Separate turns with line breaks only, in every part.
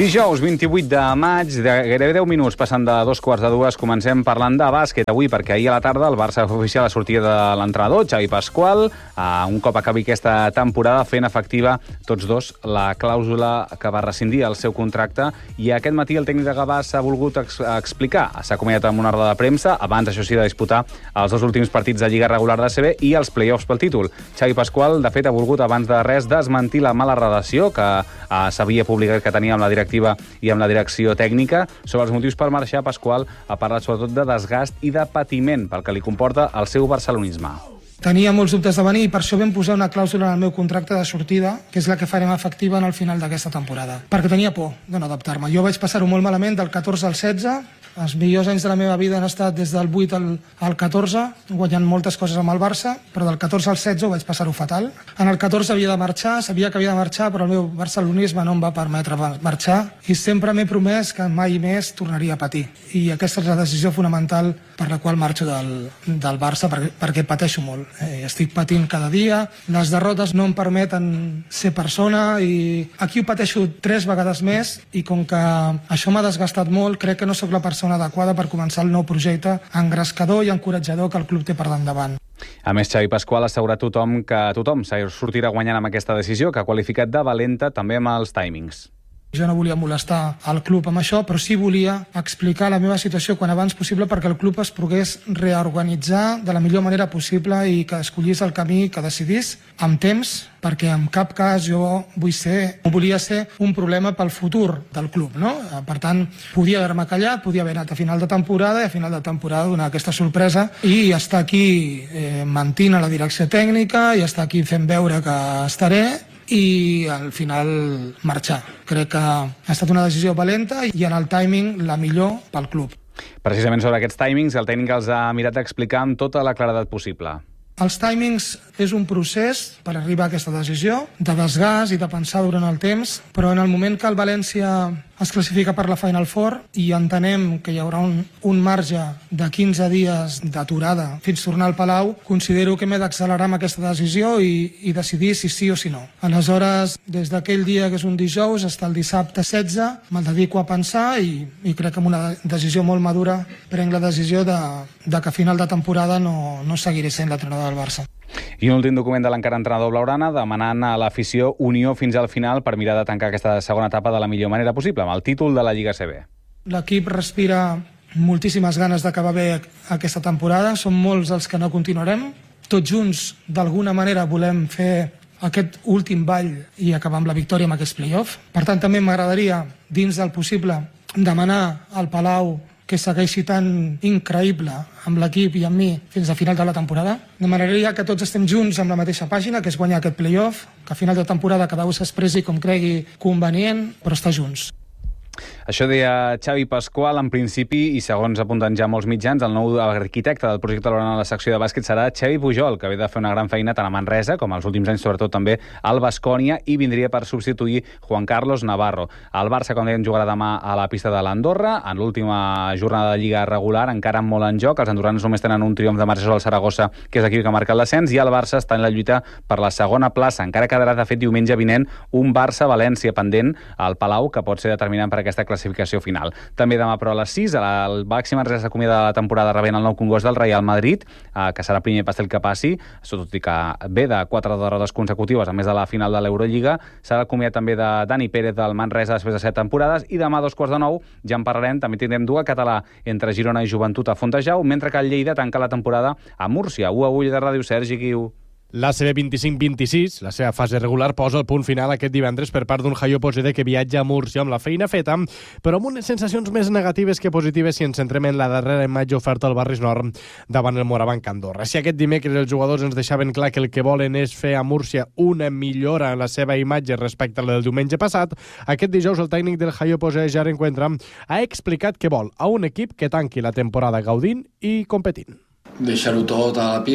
Dijous 28 de maig, gairebé 10 minuts passant de 2:15, comencem parlant de bàsquet avui, perquè ahir a la tarda el Barça va fer oficial la sortida de l'entrenador, Xavi Pasqual, un cop acabi aquesta temporada fent efectiva tots dos la clàusula que va rescindir el seu contracte, i aquest matí el tècnic de Gavà s'ha volgut explicar. S'ha acomiadat amb una roda de premsa, abans, això sí, de disputar els dos últims partits de Lliga regular de CB i els play-offs pel títol. Xavi Pasqual, de fet, ha volgut, abans de res, desmentir la mala relació que s'havia publicat que tenia amb la directiva i amb la direcció tècnica. Sobre els motius per marxar, Pasqual ha parlat sobretot de desgast i de patiment pel que li comporta el seu barcelonisme.
Tenia molts dubtes de venir i per això vam posar una clàusula en el meu contracte de sortida, que és la que farem efectiva en el final d'aquesta temporada, perquè tenia por de no adaptar-me. Jo vaig passar-ho molt malament del 14 al 16, els millors anys de la meva vida han estat des del 8 al 14, guanyant moltes coses amb el Barça, però del 14 al 16 ho vaig passar-ho fatal. En el 14 havia de marxar, sabia que havia de marxar, però el meu barcelonisme no em va permetre marxar i sempre m'he promès que mai més tornaria a patir. I aquesta és la decisió fonamental per la qual marxo del Barça, perquè pateixo molt. Estic patint cada dia, les derrotes no em permeten ser persona i aquí ho pateixo 3 vegades més, i com que això m'ha desgastat molt, crec que no sóc la persona adequada per començar el nou projecte engrescador i encoratjador que el club té per davant.
A més, Xavi Pasqual ha assegurat que tothom sortirà guanyant amb aquesta decisió, que ha qualificat de valenta també amb els timings.
Jo no volia molestar el club amb això, però sí volia explicar la meva situació quan abans possible perquè el club es pogués reorganitzar de la millor manera possible i que escollís el camí que decidís amb temps, perquè en cap cas jo volia ser un problema pel futur del club, no? Per tant, podia haver-me callat, podia haver anat a final de temporada i a final de temporada donar aquesta sorpresa i estar aquí mentint a la direcció tècnica i estar aquí fent veure que estaré i al final marxar. Crec que ha estat una decisió valenta i en el timing la millor pel club.
Precisament sobre aquests timings, el tècnic els ha mirat a explicar amb tota la claredat possible.
Els timings és un procés per arribar a aquesta decisió, de desgast i de pensar durant el temps, però en el moment que el València es classifica per la Final Four i entenem que hi haurà un marge de 15 dies d'aturada fins tornar al Palau, considero que m'he d'accelerar amb aquesta decisió i decidir si sí o si no. Aleshores, des d'aquell dia, que és un dijous, fins el dissabte 16, me'l dedico a pensar i crec que amb una decisió molt madura prenc la decisió de que a final de temporada no seguiré sent l'entrenador del Barça.
I un últim document de l'encara entrenador blaugrana demanant a l'afició unió fins al final per mirar de tancar aquesta segona etapa de la millor manera possible, amb el títol de la Lliga CB.
L'equip respira moltíssimes ganes d'acabar bé aquesta temporada, som molts els que no continuarem, tots junts d'alguna manera volem fer aquest últim ball i acabar amb la victòria amb aquests play-off. Per tant, també m'agradaria, dins del possible, demanar al Palau que segueixi tan increïble amb l'equip i amb mi fins a final de la temporada. Demanaria que tots estem junts amb la mateixa pàgina, que és guanyar aquest play-off, que a final de temporada cada un s'expressi com cregui convenient, però estar junts.
Això deia Xavi Pasqual. En principi, i segons apunten ja molts mitjans, el nou arquitecte del projecte blaugrana a la secció de bàsquet serà Xavi Pujol, que ve de fer una gran feina tant a Manresa com als últims anys, sobretot també al Baskonia, i vindria per substituir Juan Carlos Navarro. El Barça, com dèiem, jugarà demà a la pista de l'Andorra, en l'última jornada de Lliga regular, encara molt en joc. Els andorrans només tenen un triomf de marxa sobre el Saragossa, que és l'equip que marca el descens, i el Barça està en la lluita per la segona plaça. Encara quedarà, de fet, diumenge vinent un Barça-València pendent al Palau, que pot ser determinant per aquesta classificació final. També demà, però, a les 6, el Baxi Manresa s'acomiada de la temporada rebent el nou congost del Real Madrid, que serà primer pastel que passi, tot i que ve de 4 derrotes consecutives, a més de la final de l'Eurolliga. Serà acomiadat també de Dani Pérez del Manresa després de 7 temporades, i demà a 2:15, ja en parlarem, també tindrem duel català entre Girona i Joventut a Fontejau, mentre que el Lleida tanca la temporada a Múrcia. 1-1 de Ràdio Sergi Guiu.
La CB 25-26, la seva fase regular, posa el punt final aquest divendres per part d'un Jaio Posede que viatja a Múrcia amb la feina feta, però amb unes sensacions més negatives que positives si ens centrem en la darrera imatge oferta al Barris Nord davant el Morabanc Andorra. Si aquest dimecres els jugadors ens deixaven clar que el que volen és fer a Múrcia una millora en la seva imatge respecte a la del diumenge passat, aquest dijous el tècnic del Jaio Posede, Jaren Cuentra, ha explicat que vol a un equip que tanqui la temporada gaudint i competint.
Deixar-ho tot a la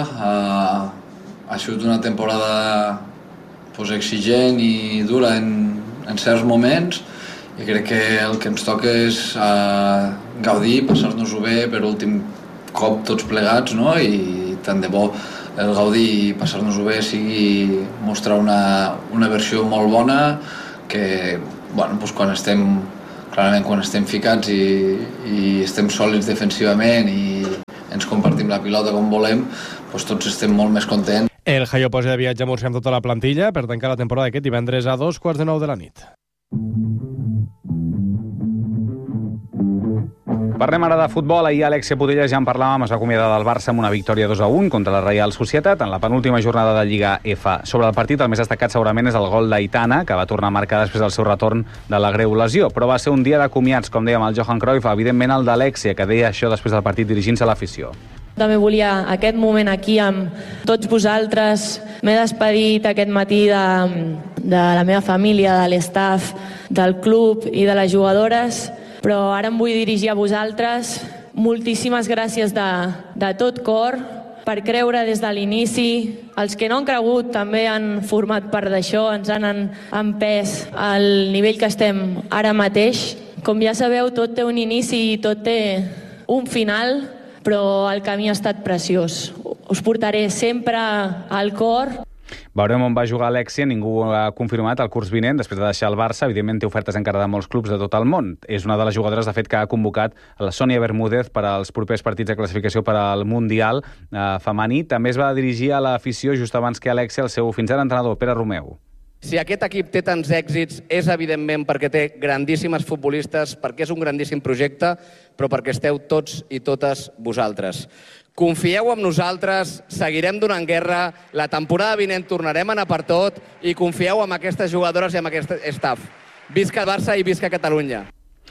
pista. Ha sigut una temporada exigent i dura en certs moments, i crec que el que ens toca és gaudir, passar-nos-ho bé per últim cop tots plegats, no? I tant de bo el gaudir i passar-nos-ho bé sigui mostrar una versió molt bona, que quan estem ficats i estem sòlids defensivament i ens compartim la pilota com volem, tots estem molt més contents.
El Jaio posa de viatge a Múrcia amb tota la plantilla per tancar la temporada aquest divendres a 9:15 de la nit.
Parlem ara de futbol. Ahir Alexia Putellas, ja en parlàvem, es va acomiadar del Barça amb una victòria 2-1 contra la Reial Societat en la penúltima jornada de Lliga F. Sobre el partit, el més destacat segurament és el gol d'Aitana, que va tornar a marcar després del seu retorn de la greu lesió. Però va ser un dia de comiats, com dèiem, el Johan Cruyff, evidentment el d'Alexia, que deia això després del partit dirigint-se a l'afició.
També volia aquest moment aquí amb tots vosaltres. M'he despedit aquest matí de la meva família, de l'estaf, del club i de les jugadores, però ara em vull dirigir a vosaltres. Moltíssimes gràcies de tot cor per creure des de l'inici. Els que no han cregut també han format part d'això, ens han empès al nivell que estem ara mateix. Com ja sabeu, tot té un inici i tot té un final, però el camí ha estat preciós. Us portaré sempre al cor.
Veurem on va jugar Alexia. Ningú ha confirmat el curs vinent després de deixar el Barça. Evidentment té ofertes encara de molts clubs de tot el món. És una de les jugadores, de fet, que ha convocat a la Sònia Bermúdez per als propers partits de classificació per al Mundial femení. També es va dirigir a l'afició just abans que Alexia, el seu fins ara entrenador, Pere Romeu.
Si aquest equip té tants èxits és evidentment perquè té grandíssimes futbolistes, perquè és un grandíssim projecte, però perquè esteu tots i totes vosaltres. Confieu en nosaltres, seguirem donant guerra, la temporada vinent tornarem a anar per tot i confieu en aquestes jugadores i en aquest staff. Visca Barça i visca Catalunya.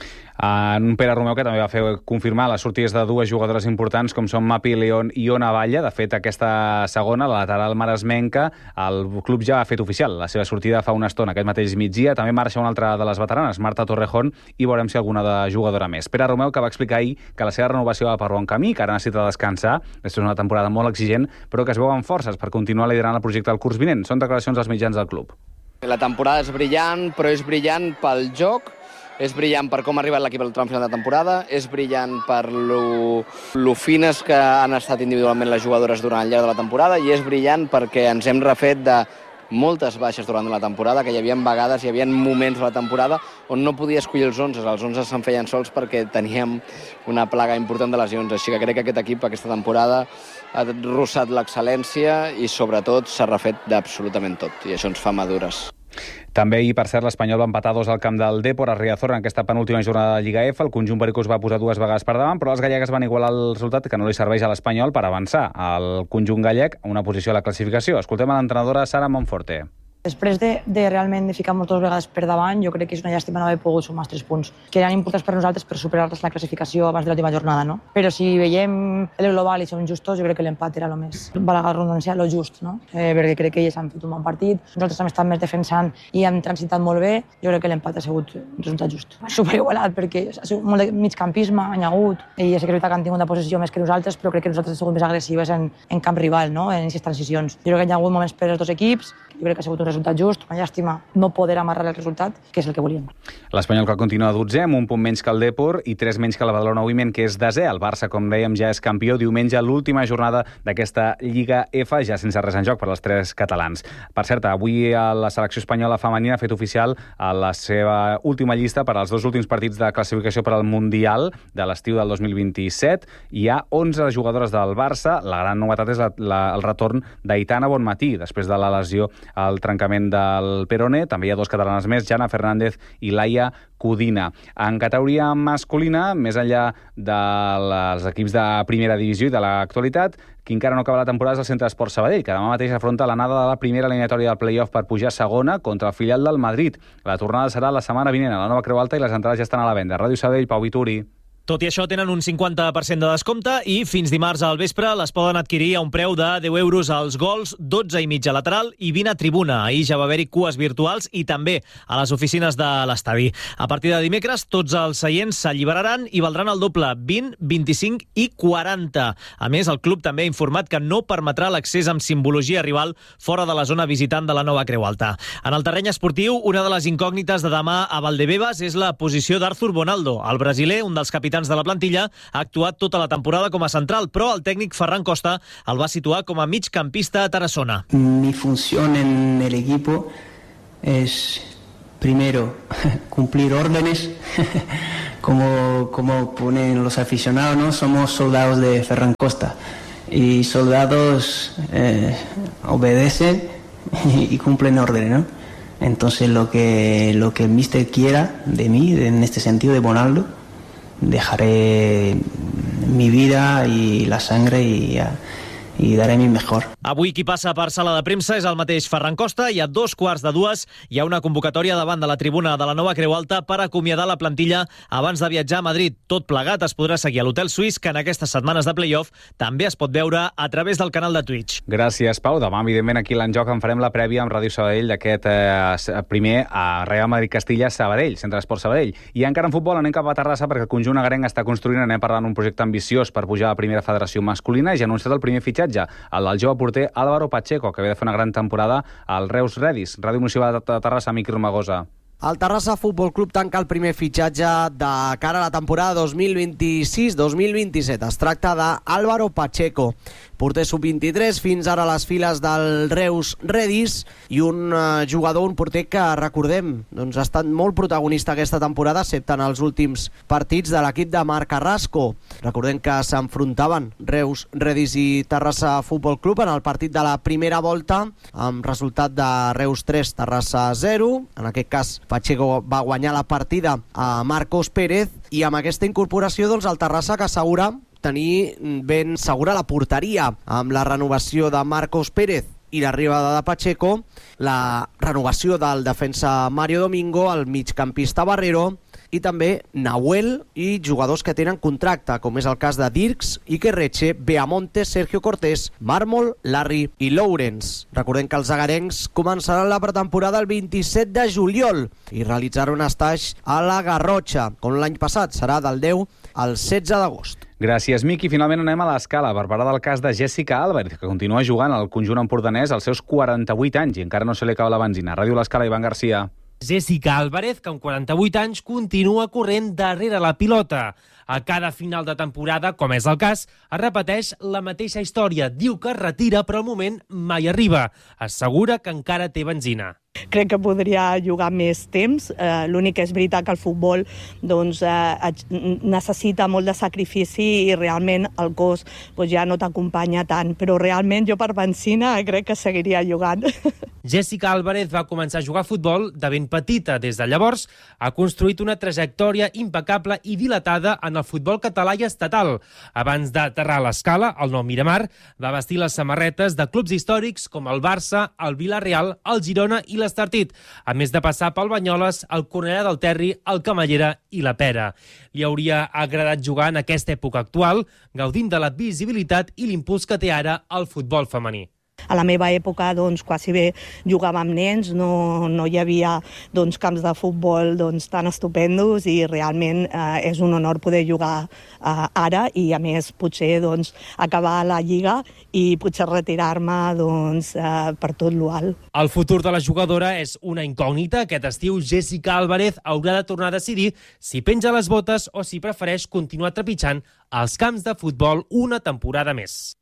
En Pere Romeu, que també va fer confirmar les sortides de dues jugadores importants com són Mapi León i Ona Valla. De fet, aquesta segona, la lateral maresmenca, el club ja ha fet oficial la seva sortida fa una estona, aquest mateix migdia. També marxa una altra de les veteranes, Marta Torrejón, i veurem si alguna de jugadora més. Pere Romeu, que va explicar ahir que la seva renovació va per bon camí, que ara necessita descansar, després d'una temporada molt exigent, però que es veuen forces per continuar liderant el projecte del curs vinent. Són declaracions als mitjans del club.
La temporada és brillant, però és brillant pel joc, és brillant per com ha arribat l'equip al tram final de temporada, és brillant per lo fines que han estat individualment les jugadores durant el llarg de la temporada i és brillant perquè ens hem refet de moltes baixes durant la temporada, que hi havia vegades, hi havia moments de la temporada on no podia escollir els 11, els 11 se'n feien sols perquè teníem una plaga important de lesions, així que crec que aquest equip aquesta temporada ha rossat l'excel·lència i sobretot s'ha refet d'absolutament tot i això ens fa madures.
També ahir, per cert, l'Espanyol va empatar 2 al camp del Depor a Riazor en aquesta penúltima jornada de Lliga F. El conjunt pericós va posar 2 vegades per davant, però les gallegues van igualar el resultat que no li serveix a l'Espanyol per avançar al conjunt gallec a una posició a la classificació. Escoltem a l'entrenadora Sara Monforte.
Després de realment ficar moltes vegades per davant, jo crec que és una llàstima no haver pogut sumar els 3 punts, que eren importants per nosaltres per superar-les la classificació abans de l'última jornada, no? Però si veiem el global i som justos, jo crec que l'empat era el més, valga la redundància, lo just, no? Perquè crec que ells han fet un bon partit, nosaltres hem estat més defensant i hem transitat molt bé, jo crec que l'empat ha sigut un resultat just. Superigualat, perquè ha sigut molt de migcampisme, han hagut, i és veritat que han tingut una possessió més que nosaltres, però crec que nosaltres hem sigut més agressives en camp rival, no? En aquestes transicions. Jo crec que hi ha hagut moments per als dos equips, jo crec que ha sigut un resultat just, una llàstima no poder amarrar el resultat, que és el que volíem.
L'Espanyol, que continua 12, amb un punt menys que el Depor i 3 menys que la Badalona Women, que és desè. El Barça, com dèiem, ja és campió diumenge, l'última jornada d'aquesta Lliga F, ja sense res en joc per als 3 catalans. Per cert, avui la selecció espanyola femenina ha fet oficial la seva última llista per als 2 últims partits de classificació per al Mundial de l'estiu del 2027. Hi ha 11 jugadores del Barça. La gran novetat és el retorn d'Aitana Bonmatí, després de la lesió al trencament del peroné. També hi ha 2 catalanes més, Jana Fernández i Laia Codina. En categoria masculina, més enllà dels equips de primera divisió i de l'actualitat, qui encara no acaba la temporada és el Centre d'Esports Sabadell, que demà mateix afronta l'anada de la primera eliminatòria del play-off per pujar a segona contra el filial del Madrid. La tornada serà la setmana vinent a la Nova Creu Alta i les entrades ja estan a la venda. Ràdio Sabadell, Pau Vituri.
Tot i això, tenen un 50% de descompte i fins dimarts al vespre les poden adquirir a un preu de 10 euros als gols, 12,5 a lateral i 20 a tribuna. Ahir ja va haver-hi cues virtuals i també a les oficines de l'estadi. A partir de dimecres, tots els seients s'alliberaran i valdran el doble, 20, 25 i 40. A més, el club també ha informat que no permetrà l'accés amb simbologia rival fora de la zona visitant de la Nova Creu Alta. En el terreny esportiu, una de les incògnites de demà a Valdebebas és la posició d'Arthur Bonaldo. El brasiler, un dels capitans de la plantilla, ha actuat tota la temporada com a central, però el tècnic Ferran Costa el va situar com a migcampista a Tarassona.
Mi función en el equipo es primero, cumplir órdenes, como ponen los aficionados, ¿no? Somos soldados de Ferran Costa y soldados obedecen y cumplen órdenes, ¿no? Entonces lo que el míster quiera de mí, en este sentido de Bonaldo, dejaré mi vida y la sangre y daré mi mejor.
Avui qui passa per sala de premsa és el mateix Ferran Costa i a 2:15 hi ha una convocatòria davant de la tribuna de la Nova Creu Alta per acomiadar la plantilla abans de viatjar a Madrid. Tot plegat es podrà seguir a l'Hotel Suís, que en aquestes setmanes de play-off també es pot veure a través del canal de Twitch.
Gràcies, Pau. Demà, evidentment, aquí a l'Enjoc en farem la prèvia amb Ràdio Sabadell d'aquest primer a Real Madrid-Castilla-Sabadell, Centre d'Esports Sabadell. I encara en futbol anem cap a Terrassa perquè el conjunt agarenc està construint, anem parlant un projecte ambiciós per pujar a la primera federació masculina i ja ha anunciat el primer fitxatge, el del jove porter Álvaro Pacheco, que ve de fer una gran temporada al Reus Redis. Ràdio Municipal de Terrassa, Miqui Romagosa.
El Terrassa Futbol Club tanca el primer fitxatge de cara a la temporada 2026-2027. Es tracta d'Álvaro Pacheco, porter sub-23, fins ara a les files del Reus Redis, i un jugador, un porter que, recordem, doncs ha estat molt protagonista aquesta temporada, excepte en els últims partits de l'equip de Marc Carrasco. Recordem que s'enfrontaven Reus Redis i Terrassa Futbol Club en el partit de la primera volta, amb resultat de Reus 3, Terrassa 0. En aquest cas, Pacheco va guanyar la partida a Marcos Pérez, i amb aquesta incorporació doncs, el Terrassa que assegura tenir ben segura la porteria amb la renovació de Marcos Pérez i l'arribada de Pacheco, la renovació del defensa Mario Domingo, el migcampista Barrero i també Nahuel i jugadors que tenen contracte, com és el cas de Dirks, Iker Reche, Beamonte, Sergio Cortés, Mármol, Larry i Lawrence. Recordem que els agarencs començaran la pretemporada el 27 de juliol i realitzaran un estatge a la Garrotxa, com l'any passat, serà del 10 al 16 d'agost.
Gràcies, Miqui. Finalment anem a l'Escala per parlar del cas de Jessica Álvarez, que continua jugant al conjunt empordanès als seus 48 anys i encara no se li acaba la benzina. Ràdio l'Escala, Ivan Garcia.
Jessica Álvarez, que amb 48 anys continua corrent darrere la pilota. A cada final de temporada, com és el cas, es repeteix la mateixa història. Diu que es retira, però al moment mai arriba. Assegura que encara té benzina.
Crec que podria jugar més temps. L'únic que és veritat que el futbol necessita molt de sacrifici i realment el cos ja no t'acompanya tant. Però realment jo per benzina crec que seguiria jugant.
Jessica Álvarez va començar a jugar a futbol de ben petita. Des de llavors ha construït una trajectòria impecable i dilatada en el futbol català i estatal. Abans d'aterrar a l'Escala, el nou Miramar, va vestir les samarretes de clubs històrics com el Barça, el Villarreal, el Girona i l'Estartit, a més de passar pel Banyoles, el Cornellà del Terri, el Camallera i la Pera. Li hauria agradat jugar en aquesta època actual, gaudint de la visibilitat i l'impuls que té ara el futbol femení.
A la meva època, quasi bé jugava amb nens, no hi havia camps de futbol tan estupendos i realment és un honor poder jugar ara i, a més, potser acabar la Lliga i potser retirar-me per tot l'alt.
El futur de la jugadora és una incògnita. Aquest estiu, Jessica Álvarez haurà de tornar a decidir si penja les botes o si prefereix continuar trepitjant els camps de futbol una temporada més.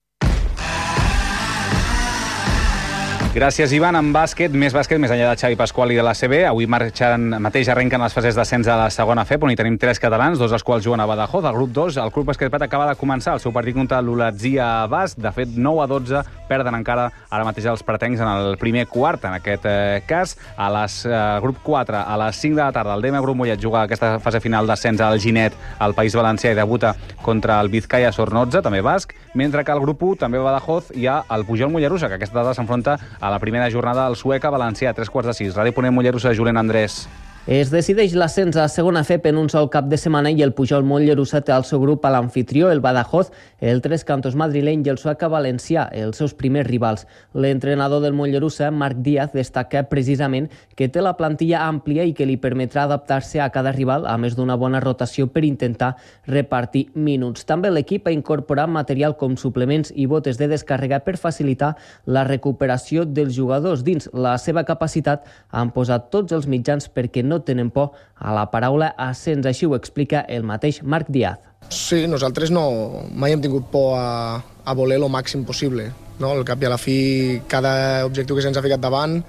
Gràcies, Ivan. En bàsquet, més enllà de Xavi Pasqual i de l'ACB. Avui mateix arrenquen les fases d'ascens a la segona FEP, on hi tenim 3 catalans, 2 dels quals juguen a Badajoz. Al grup 2, el Club Bàsquet Prat acaba de començar el seu partit contra l'Ulatzia Basc. De fet, 9-12, perden encara ara mateix els pretencs en el primer quart, en aquest cas. Grup 4, a les 5 de la tarda, el DM Grup Mollet juga aquesta fase final d'ascens al Ginet, al País Valencià, i debuta contra el Vizcaya Sornoza, també basc, mentre que al grup 1, també Badajoz, hi ha el Pujol Mollerussa, que aquesta data s'enfronta a la primera jornada al Sueca Valencià, 3:45. Ràdio Ponent Mollerussa, Julen Andrés.
Es decideix l'ascens a la segona FEP en un sol cap de setmana i el Pujol Mollerussa té al seu grup a l'anfitrió, el Badajoz, el Tres Cantos madrileny i el Sueca valencià, els seus primers rivals. L'entrenador del Mollerussa, Marc Díaz, destaca precisament que té la plantilla àmplia i que li permetrà adaptar-se a cada rival, a més d'una bona rotació per intentar repartir minuts. També l'equip ha incorporat material com suplements i botes de descàrrega per facilitar la recuperació dels jugadors. Dins la seva capacitat han posat tots els mitjans perquè no tenen por a la paraula ascens, així ho explica el mateix Marc Díaz.
Sí, nosaltres mai hem tingut por a voler el màxim possible. No? Al cap i a la fi, cada objectiu que se'ns ha ficat davant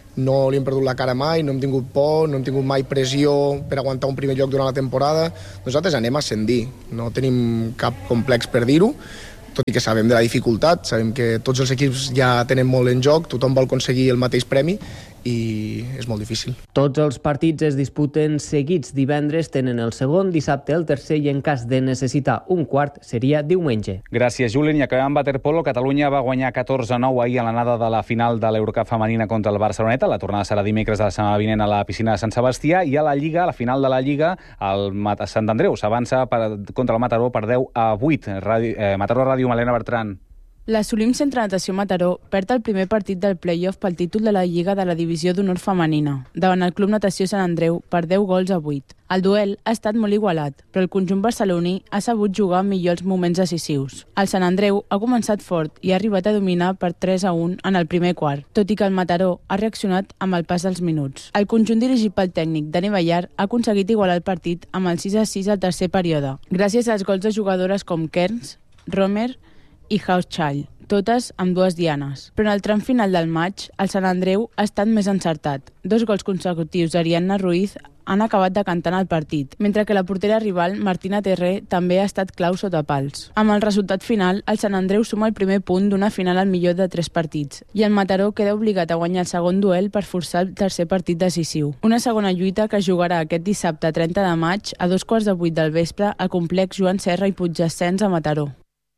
no li hem perdut la cara mai, no hem tingut por, no hem tingut mai pressió per aguantar un primer lloc durant la temporada. Nosaltres anem a ascendir, no tenim cap complex per dir-ho, tot i que sabem de la dificultat, sabem que tots els equips ja tenen molt en joc, tothom vol aconseguir el mateix premi i és molt difícil.
Tots els partits es disputen seguits. Divendres tenen el segon, dissabte el tercer i en cas de necessitar un quart seria diumenge.
Gràcies, Julien. I acabem amb waterpolo. Catalunya va guanyar 14-9 ahir a l'anada de la final de l'Eurocup femenina contra el Barceloneta. La tornada serà dimecres de la setmana vinent a la piscina de Sant Sebastià, i a la Lliga, a la final de la Lliga, el Sant Andreu s'avança contra el Mataró per 10-8. Mataró Ràdio, Malena Bertran.
L'Assolim Centre Natació Mataró perd el primer partit del play-off pel títol de la Lliga de la Divisió d'Honor Femenina, davant el Club Natació Sant Andreu per 10-8. El duel ha estat molt igualat, però el conjunt barceloní ha sabut jugar millor els moments decisius. El Sant Andreu ha començat fort i ha arribat a dominar per 3-1 en el primer quart, tot i que el Mataró ha reaccionat amb el pas dels minuts. El conjunt dirigit pel tècnic Dani Ballar ha aconseguit igualar el partit amb el 6-6 al tercer període, gràcies als gols de jugadores com Kerns, Romer i Hauschall, totes amb 2 dianes. Però en el tram final del maig, el Sant Andreu ha estat més encertat. 2 gols consecutius d'Ariadna Ruiz han acabat decantant el partit, mentre que la portera rival, Martina Terré, també ha estat clau sota pals. Amb el resultat final, el Sant Andreu suma el primer punt d'una final al millor de 3 partits, i el Mataró queda obligat a guanyar el segon duel per forçar el tercer partit decisiu. Una segona lluita que jugarà aquest dissabte 30 de maig a 2:15 del vespre al complex Joan Serra i Puigdescens a Mataró.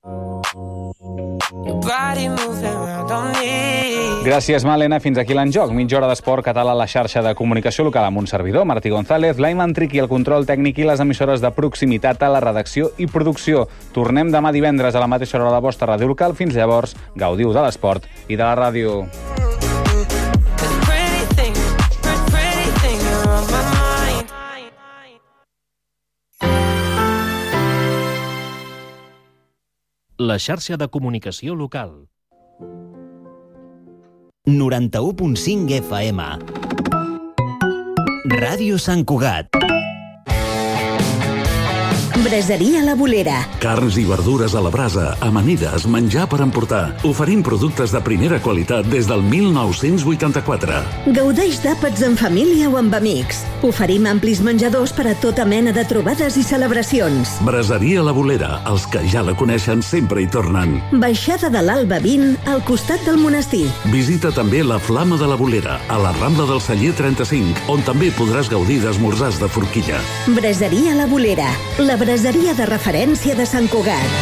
Gràcies, Malena. Fins aquí l'Enjoc. Mitja hora d'esport català a la xarxa de comunicació local amb un servidor, Martí González, l'Aiman Triqui, el control tècnic i les emissores de proximitat a la redacció i producció. Tornem demà divendres a la mateixa hora a la vostra ràdio local. Fins llavors, gaudiu de l'esport i de la ràdio.
La xarxa de comunicació local.
91.5 FM. Ràdio Sant Cugat.
Braseria La Bolera.
Carns i verdures a la brasa, amanides, menjar per emportar. Oferim productes de primera qualitat des del 1984.
Gaudeix d'àpats en família o amb amics. Oferim amplis menjadors per a tota mena de trobades i celebracions.
Braseria La Bolera. Els que ja la coneixen sempre hi tornen.
Baixada de l'Alba 20, al costat del monestir.
Visita també la Flama de la Bolera, a la Rambla del Celler 35, on també podràs gaudir d'esmorzars de forquilla.
Braseria La Bolera. La braseria de referència de Sant Cugat.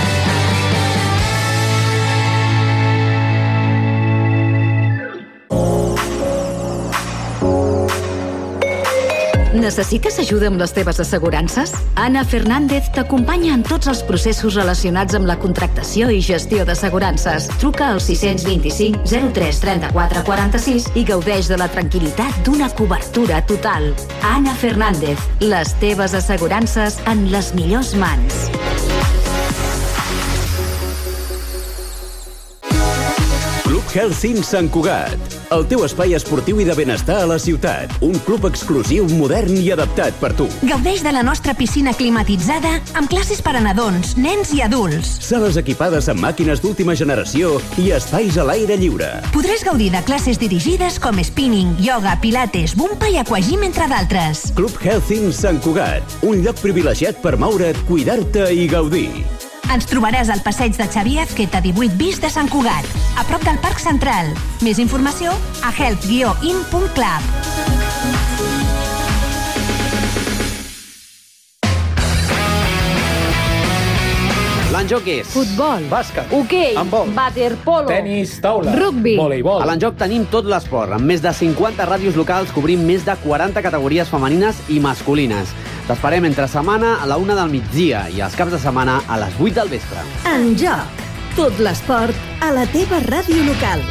Necessites ajuda amb les teves assegurances? Ana Fernández t'acompanya en tots els processos relacionats amb la contractació i gestió d'assegurances. Truca al 625 03 34 46 i gaudeix de la tranquil·litat d'una cobertura total. Ana Fernández, les teves assegurances en les millors mans.
Club Helsinki Sant Cugat, el teu espai esportiu i de benestar a la ciutat. Un club exclusiu, modern i adaptat per tu.
Gaudeix de la nostra piscina climatitzada amb classes per a nadons, nens i adults.
Sales equipades amb màquines d'última generació i espais a l'aire lliure.
Podràs gaudir de classes dirigides com spinning, yoga, pilates, bumpa i aquagym, entre d'altres.
Club Helsinki Sant Cugat, un lloc privilegiat per moure't, cuidar-te i gaudir.
Ens trobaràs al passeig de Xavier Azqueta 18 bis de Sant Cugat, a prop del Parc Central. Més informació a health-in.club.
L'Enjoc és
futbol,
bàsquet,
hoquei,
handbol,
waterpolo,
tenis, taula,
rugbi,
voleibol. A l'Enjoc tenim tot l'esport. Amb més de 50 ràdios locals cobrim més de 40 categories femenines i masculines. T'esperem entre setmana a la 1 del migdia i els caps de setmana a les 8 del vespre.
Enjoc, tot l'esport a la teva ràdio local.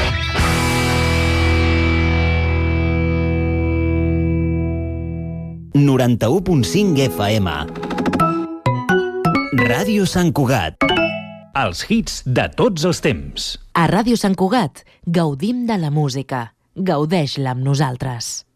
...91.5 FM. Ràdio Sant Cugat.
Els hits de tots els temps.
A Ràdio Sant Cugat gaudim de la música. Gaudeix-la amb nosaltres.